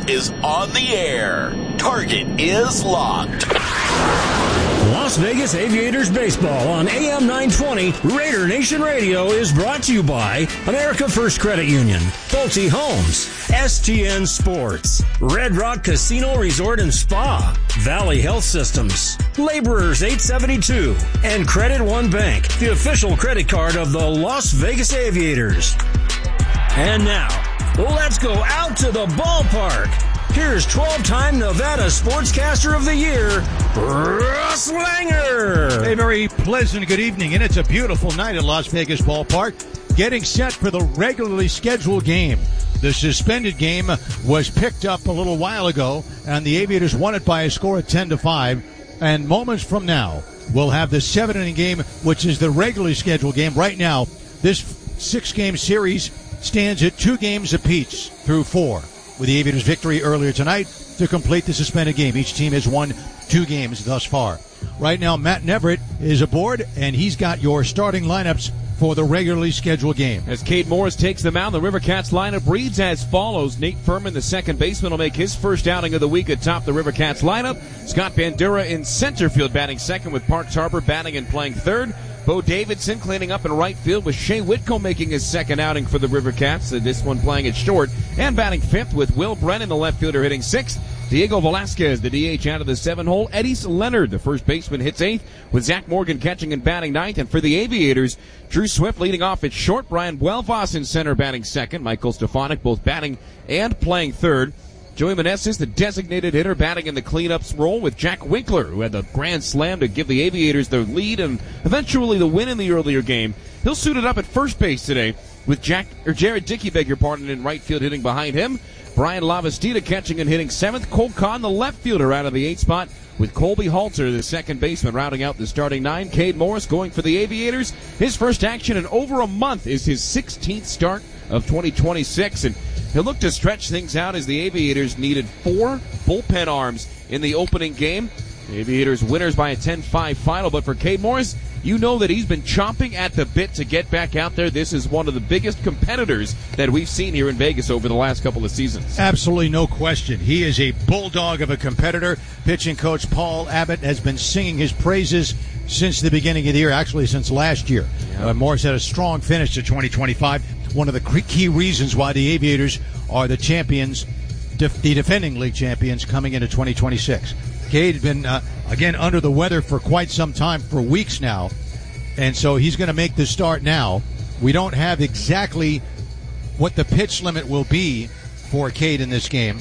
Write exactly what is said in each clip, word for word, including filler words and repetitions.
is on the air. Target is locked. Las Vegas Aviators baseball on A M nine twenty Raider Nation Radio is brought to you by America First Credit Union, Pulte Homes, S T N Sports, Red Rock Casino Resort and Spa, Valley Health Systems, Laborers eight seventy-two, and Credit One Bank, the official credit card of the Las Vegas Aviators. And now, let's go out to the ballpark. Here's twelve-time Nevada Sportscaster of the Year, Russ Langer. A very pleasant good evening, and it's a beautiful night at Las Vegas Ballpark, getting set for the regularly scheduled game. The suspended game was picked up a little while ago, and the Aviators won it by a score of ten to five. And moments from now, we'll have the seven-inning game, which is the regularly scheduled game. Right now, this six-game series stands at two games apiece through four, with the Aviators' victory earlier tonight to complete the suspended game. Each team has won two games thus far. Right now, Matt Neverett is aboard, and he's got your starting lineups for the regularly scheduled game. As Cade Morris takes the mound, the River Cats lineup reads as follows. Nate Furman, the second baseman, will make his first outing of the week atop the River Cats lineup. Scott Bandura in center field batting second, with Parks Harper batting and playing third. Bo Davidson cleaning up in right field, with Shea Whitcomb making his second outing for the River Cats, this one playing at short, and batting fifth, with Will Brennan, the left fielder, hitting sixth. Diego Velasquez, the D H, out of the seven hole. Eddie Leonard, the first baseman, hits eighth, with Zach Morgan catching and batting ninth. And for the Aviators, Drew Swift leading off at short, Brian Buelvas in center batting second, Michael Stefanik both batting and playing third. Joey Meneses, the designated hitter, batting in the cleanups role, with Jack Winkler, who had the grand slam to give the Aviators their lead and eventually the win in the earlier game. He'll suit it up at first base today, with Jack or Jared Dickey, beg your pardon, in right field hitting behind him. Brian Lavastida catching and hitting seventh. Cole Kahn, the left fielder, out of the eighth spot, with Colby Halter, the second baseman, rounding out the starting nine. Cade Morris going for the Aviators. His first action in over a month is his sixteenth start of twenty twenty-six, and he'll look to stretch things out as the Aviators needed four bullpen arms in the opening game. The Aviators winners by a ten five final, but for Cade Morris, you know that he's been chomping at the bit to get back out there. This is one of the biggest competitors that we've seen here in Vegas over the last couple of seasons. Absolutely no question. He is a bulldog of a competitor. Pitching coach Paul Abbott has been singing his praises since the beginning of the year, actually since last year. Yeah. Uh, Morris had a strong finish to twenty twenty-five. One of the key reasons why the Aviators are the champions, def- the defending league champions, coming into twenty twenty-six. Cade had been, uh, again, under the weather for quite some time, for weeks now, and so he's going to make the start now. We don't have exactly what the pitch limit will be for Cade in this game,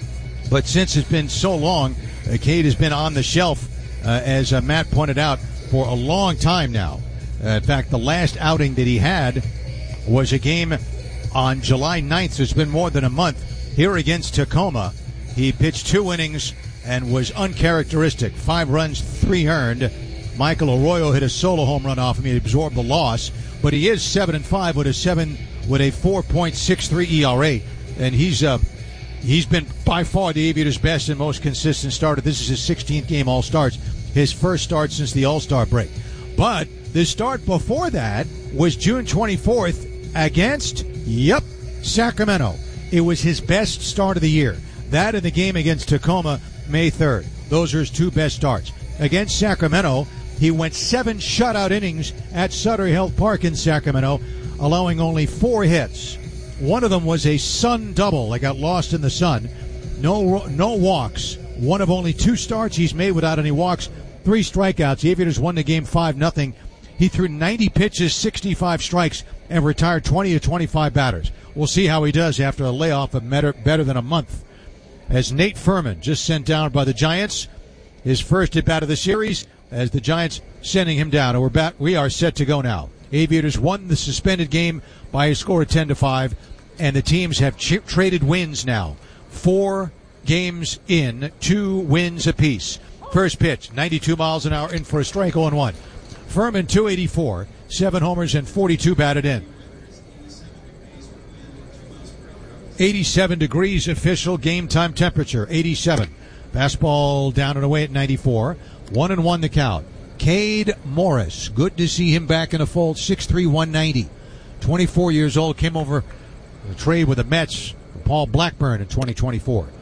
but since it's been so long, uh, Cade has been on the shelf, uh, as uh, Matt pointed out, for a long time now. Uh, in fact, the last outing that he had was a game on July ninth, so it's been more than a month, here against Tacoma. He pitched two innings and was uncharacteristic. Five runs, three earned. Michael Arroyo hit a solo home run off him. He absorbed the loss, but he is seven and five with a seven with a four point six three E R A, and he's uh he's been by far the Aviators' best and most consistent starter. This is his sixteenth game All Stars, his first start since the All Star break. But the start before that was June twenty-fourth against, yep, Sacramento. It was his best start of the year. That and the game against Tacoma, May third. Those are his two best starts. Against Sacramento, he went seven shutout innings at Sutter Health Park in Sacramento, allowing only four hits. One of them was a sun double that got lost in the sun. No, no walks. One of only two starts he's made without any walks. Three strikeouts. The Aviators won the game five nothing. He threw ninety pitches, sixty-five strikes, and retired twenty to twenty-five batters. We'll see how he does after a layoff of better, better than a month. As Nate Furman, just sent down by the Giants, his first at bat of the series, as the Giants sending him down. And we're back. We are set to go now. Aviators won the suspended game by a score of ten to five, and the teams have ch- traded wins now. Four games in, two wins apiece. First pitch, ninety-two miles an hour, in for a strike, oh and one. Furman, two eighty-four, seven homers and forty-two batted in. eighty-seven degrees official game time temperature, eighty-seven. Fastball down and away at ninety-four. One and one the count. Cade Morris, good to see him back in the fold, six three, one ninety. twenty-four years old, came over a trade with the Mets, Paul Blackburn in twenty twenty-four.